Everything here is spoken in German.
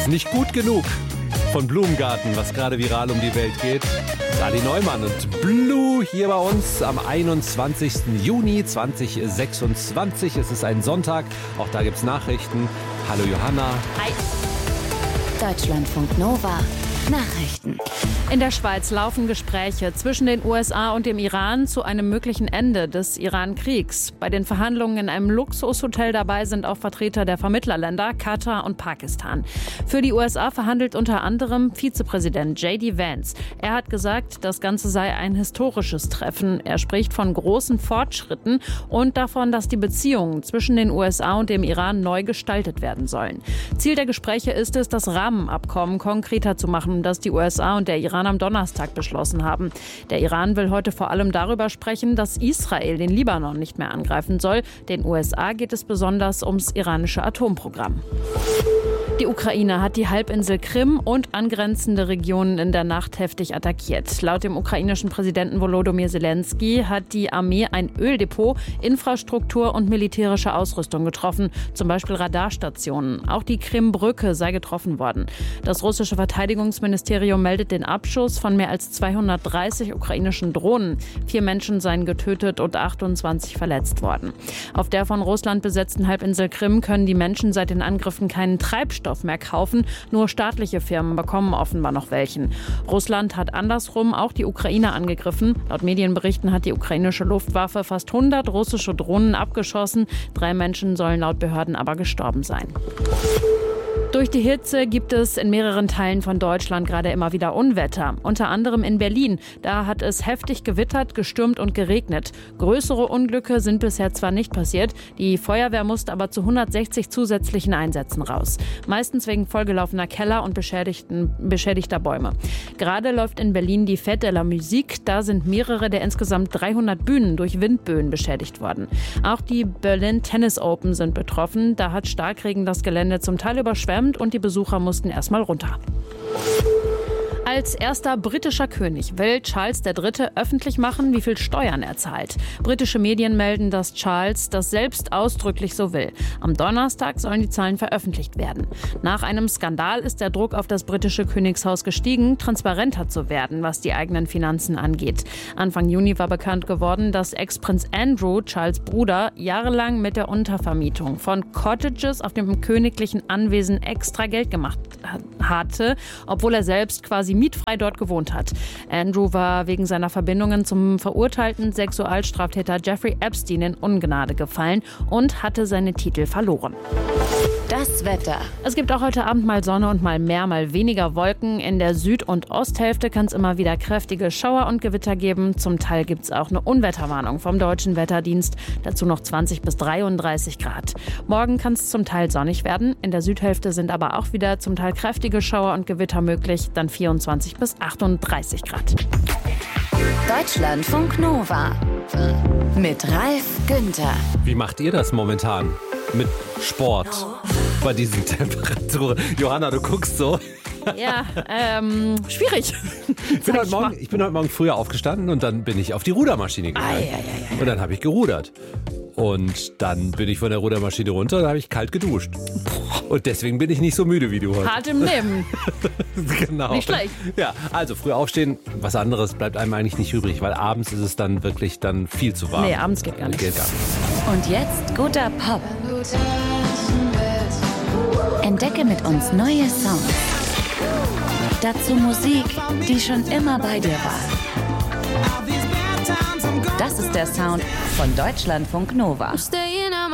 Nicht gut genug von Blumengarten, was gerade viral um die Welt geht. Sali Neumann und Blue hier bei uns am 21. Juni 2026. Es ist ein Sonntag, auch da gibt's Nachrichten. Hallo Johanna. Hi. Deutschlandfunk Nova. Nachrichten. In der Schweiz laufen Gespräche zwischen den USA und dem Iran zu einem möglichen Ende des Iran-Kriegs. Bei den Verhandlungen in einem Luxushotel dabei sind auch Vertreter der Vermittlerländer Katar und Pakistan. Für die USA verhandelt unter anderem Vizepräsident J.D. Vance. Er hat gesagt, das Ganze sei ein historisches Treffen. Er spricht von großen Fortschritten und davon, dass die Beziehungen zwischen den USA und dem Iran neu gestaltet werden sollen. Ziel der Gespräche ist es, das Rahmenabkommen konkreter zu machen, das die USA und der Iran am Donnerstag beschlossen haben. Der Iran will heute vor allem darüber sprechen, dass Israel den Libanon nicht mehr angreifen soll. Den USA geht es besonders ums iranische Atomprogramm. Die Ukraine hat die Halbinsel Krim und angrenzende Regionen in der Nacht heftig attackiert. Laut dem ukrainischen Präsidenten Volodymyr Zelensky hat die Armee ein Öldepot, Infrastruktur und militärische Ausrüstung getroffen, zum Beispiel Radarstationen. Auch die Krimbrücke sei getroffen worden. Das russische Verteidigungsministerium meldet den Abschuss von mehr als 230 ukrainischen Drohnen. 4 Menschen seien getötet und 28 verletzt worden. Auf der von Russland besetzten Halbinsel Krim können die Menschen seit den Angriffen keinen Treibstoff mehr kaufen. Nur staatliche Firmen bekommen offenbar noch welchen. Russland hat andersrum auch die Ukraine angegriffen. Laut Medienberichten hat die ukrainische Luftwaffe fast 100 russische Drohnen abgeschossen. 3 Menschen sollen laut Behörden aber gestorben sein. Durch die Hitze gibt es in mehreren Teilen von Deutschland gerade immer wieder Unwetter. Unter anderem in Berlin. Da hat es heftig gewittert, gestürmt und geregnet. Größere Unglücke sind bisher zwar nicht passiert. Die Feuerwehr musste aber zu 160 zusätzlichen Einsätzen raus. Meistens wegen vollgelaufener Keller und beschädigter Bäume. Gerade läuft in Berlin die Fête de la Musique. Da sind mehrere der insgesamt 300 Bühnen durch Windböen beschädigt worden. Auch die Berlin Tennis Open sind betroffen. Da hat Starkregen das Gelände zum Teil überschwemmt und die Besucher mussten erstmal runter. Als erster britischer König will Charles III. Öffentlich machen, wie viel Steuern er zahlt. Britische Medien melden, dass Charles das selbst ausdrücklich so will. Am Donnerstag sollen die Zahlen veröffentlicht werden. Nach einem Skandal ist der Druck auf das britische Königshaus gestiegen, transparenter zu werden, was die eigenen Finanzen angeht. Anfang Juni war bekannt geworden, dass Ex-Prinz Andrew, Charles' Bruder, jahrelang mit der Untervermietung von Cottages auf dem königlichen Anwesen extra Geld gemacht hatte, obwohl er selbst quasi mietfrei dort gewohnt hat. Andrew war wegen seiner Verbindungen zum verurteilten Sexualstraftäter Jeffrey Epstein in Ungnade gefallen und hatte seine Titel verloren. Das Wetter. Es gibt auch heute Abend mal Sonne und mal mehr, mal weniger Wolken. In der Süd- und Osthälfte kann es immer wieder kräftige Schauer und Gewitter geben. Zum Teil gibt es auch eine Unwetterwarnung vom Deutschen Wetterdienst. Dazu noch 20 bis 33 Grad. Morgen kann es zum Teil sonnig werden. In der Südhälfte sind aber auch wieder zum Teil kräftige Schauer und Gewitter möglich. Dann 24 bis 38 Grad. Deutschlandfunk Nova. Mit Ralf Günther. Wie macht ihr das momentan mit Sport bei diesen Temperaturen? Johanna, du guckst so. Ja, schwierig. Ich bin heute Morgen früher aufgestanden und dann bin ich auf die Rudermaschine gegangen. Und dann habe ich gerudert. Und dann bin ich von der Rudermaschine runter und habe ich kalt geduscht. Und deswegen bin ich nicht so müde wie du heute. Hart im Leben. Genau. Nicht schlecht. Ja, also früh aufstehen, was anderes bleibt einem eigentlich nicht übrig, weil abends ist es dann wirklich dann viel zu warm. Nee, abends geht gar nicht. Und jetzt guter Pop. Entdecke mit uns neue Songs. Dazu Musik, die schon immer bei dir war. Das ist der Sound von Deutschlandfunk Nova.